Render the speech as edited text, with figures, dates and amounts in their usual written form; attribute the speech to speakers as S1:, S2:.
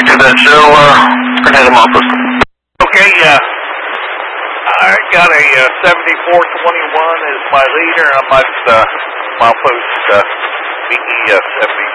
S1: to that show, Grenada Office.
S2: Okay, I got a 7421 as my leader. I'm at milepost BE 70.